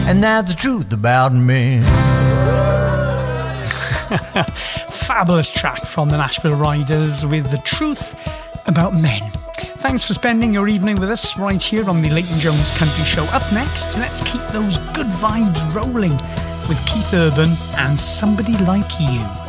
And that's the truth about me. Fabulous track from the Nashville Riders with The Truth About Men. Thanks for spending your evening with us right here on the Leighton Jones Country Show. Up next, let's keep those good vibes rolling with Keith Urban and Somebody Like You.